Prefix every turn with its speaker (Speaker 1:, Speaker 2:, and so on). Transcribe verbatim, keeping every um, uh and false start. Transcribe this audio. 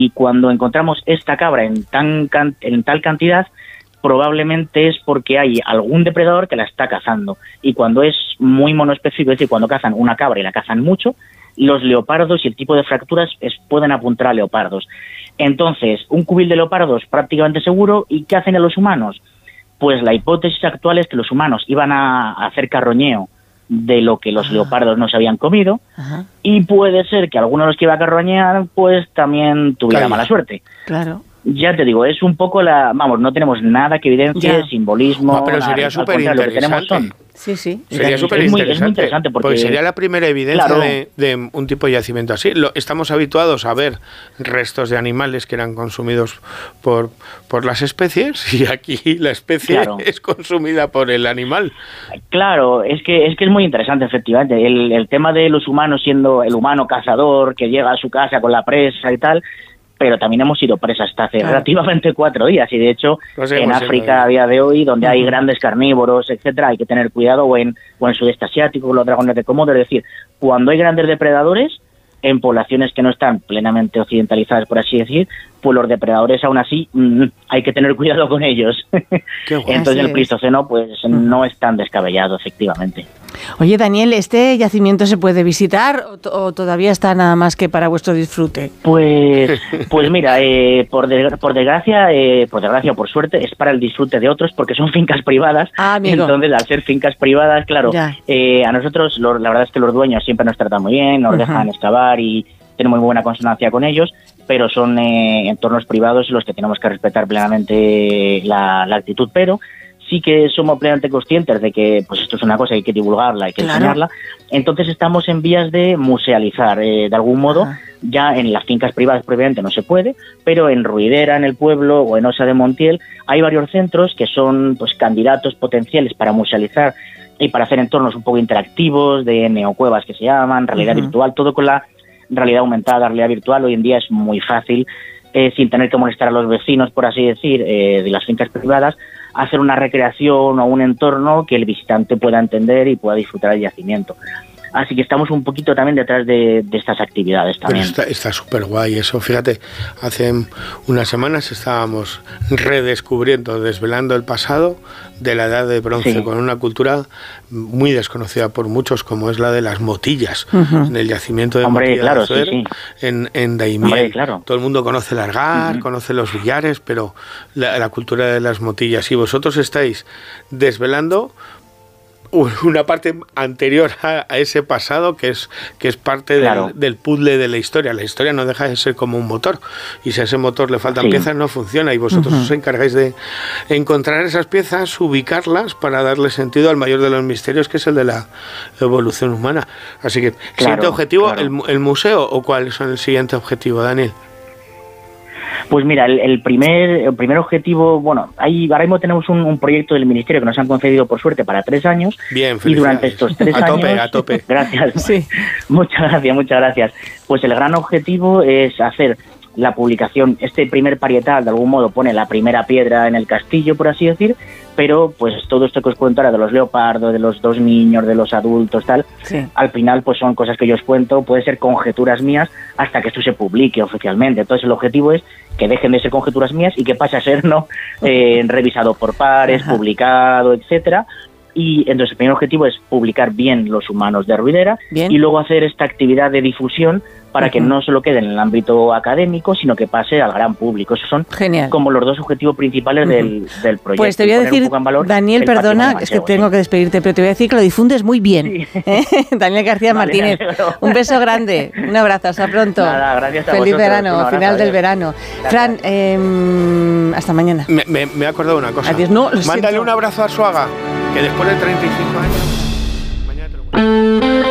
Speaker 1: Y cuando encontramos esta cabra en, tan can- en tal cantidad, probablemente es porque hay algún depredador que la está cazando. Y cuando es muy monoespecífico, es decir, cuando cazan una cabra y la cazan mucho, los leopardos y el tipo de fracturas es, pueden apuntar a leopardos. Entonces, un cubil de leopardos prácticamente seguro. ¿Y qué hacen a los humanos? Pues la hipótesis actual es que los humanos iban a hacer carroñeo de lo que los ah. leopardos no se habían comido. Ajá. Y puede ser que alguno de los que iba a carroñear pues también tuviera Calla. mala suerte.
Speaker 2: Claro.
Speaker 1: Ya te digo, es un poco la... Vamos, no tenemos nada que evidencie, ya. simbolismo...
Speaker 3: No, pero sería súper interesante.
Speaker 2: Sí, sí.
Speaker 3: Sería súper interesante.
Speaker 1: Es muy interesante porque...
Speaker 3: porque sería la primera evidencia
Speaker 1: claro.
Speaker 3: de, de un tipo de yacimiento así. Lo, estamos habituados a ver restos de animales que eran consumidos por, por las especies y aquí la especie claro. es consumida por el animal.
Speaker 1: Claro, es que es que es muy interesante, efectivamente. El, el tema de los humanos siendo el humano cazador que llega a su casa con la presa y tal... pero también hemos sido presas hasta hace claro. relativamente cuatro días y de hecho pues en África a día de hoy donde uh-huh. hay grandes carnívoros, etcétera, hay que tener cuidado o en, o en sudeste asiático, los dragones de Komodo, es decir, cuando hay grandes depredadores en poblaciones que no están plenamente occidentalizadas, por así decir, pues los depredadores aún así mmm, hay que tener cuidado con ellos. Entonces el Pleistoceno pues uh-huh. no es tan descabellado, efectivamente.
Speaker 2: Oye, Daniel, ¿este yacimiento se puede visitar o, o todavía está nada más que para vuestro disfrute?
Speaker 1: Pues pues mira, eh, por, de, por desgracia, eh, por desgracia o por suerte, es para el disfrute de otros porque son fincas privadas.
Speaker 2: Ah, amigo.
Speaker 1: Entonces, al ser fincas privadas, claro, eh, a nosotros lo, la verdad es que los dueños siempre nos tratan muy bien, nos uh-huh. dejan excavar y tenemos muy buena consonancia con ellos, pero son eh, entornos privados en los que tenemos que respetar plenamente la, la actitud, pero sí que somos plenamente conscientes de que pues esto es una cosa que hay que divulgarla, hay que claro. enseñarla, entonces estamos en vías de musealizar, eh, de algún modo, ah. ya en las fincas privadas previamente no se puede, pero en Ruidera, en el pueblo, o en Osa de Montiel, hay varios centros que son pues candidatos potenciales para musealizar y para hacer entornos un poco interactivos, de neocuevas que se llaman, realidad uh-huh. virtual, todo con la realidad aumentada, realidad virtual, hoy en día es muy fácil, eh, sin tener que molestar a los vecinos, por así decir, eh, de las fincas privadas, hacer una recreación o un entorno que el visitante pueda entender y pueda disfrutar del yacimiento. Así que estamos un poquito también detrás de, de estas actividades también.
Speaker 3: Pero está súper guay eso. Fíjate, hace unas semanas estábamos redescubriendo, desvelando el pasado de la Edad de Bronce, sí. con una cultura muy desconocida por muchos, como es la de las motillas, uh-huh. en el yacimiento de
Speaker 1: Hombre,
Speaker 3: Motilla
Speaker 1: claro,
Speaker 3: de Azuer,
Speaker 1: sí, sí.
Speaker 3: en, en Daimiel.
Speaker 1: Hombre, claro.
Speaker 3: Todo el mundo conoce el argar, uh-huh. conoce los billares, pero la, la cultura de las motillas. Y vosotros estáis desvelando una parte anterior a, a ese pasado que es que es parte
Speaker 1: claro.
Speaker 3: del, del puzzle de la historia. La historia no deja de ser como un motor y si a ese motor le faltan sí. piezas no funciona y vosotros uh-huh. os encargáis de encontrar esas piezas, ubicarlas para darle sentido al mayor de los misterios que es el de la evolución humana. Así que, claro, ¿siguiente objetivo claro. el, el museo o cuál es el siguiente objetivo, Daniel?
Speaker 1: Pues mira, el, el primer el primer objetivo, bueno, ahí ahora mismo tenemos un, un proyecto del Ministerio que nos han concedido por suerte para tres años.
Speaker 3: Bien,
Speaker 1: y durante estos tres
Speaker 3: a
Speaker 1: años...
Speaker 3: tope, a tope.
Speaker 1: Gracias,
Speaker 2: sí.
Speaker 1: muchas gracias, muchas gracias. Pues el gran objetivo es hacer la publicación, este primer parietal de algún modo pone la primera piedra en el castillo, por así decir, pero pues todo esto que os cuento ahora de los leopardos, de los dos niños, de los adultos, tal, sí. al final pues son cosas que yo os cuento, puede ser conjeturas mías hasta que esto se publique oficialmente. Entonces el objetivo es que dejen de ser conjeturas mías y que pase a ser no eh, revisado por pares, Ajá. publicado, etcétera. Y entonces el primer objetivo es publicar bien los humanos de Ruidera bien. Y luego hacer esta actividad de difusión para uh-huh. que no solo quede en el ámbito académico, sino que pase al gran público. Esos son Genial. Como los dos objetivos principales uh-huh. del, del proyecto.
Speaker 2: Pues te voy a decir, Daniel, perdona, es que tengo que despedirte, pero te voy a decir que lo difundes muy bien. Sí. ¿Eh? Daniel García vale, Martínez, un beso grande, un abrazo, hasta pronto.
Speaker 1: Nada, gracias a
Speaker 2: Feliz
Speaker 1: vosotros,
Speaker 2: verano, final adiós. Del verano. Gracias. Fran, eh, hasta mañana.
Speaker 3: Me, me, me he acordado de una cosa.
Speaker 2: Adiós, no,
Speaker 3: Mándale un abrazo a Arzuaga, que después de treinta y cinco años...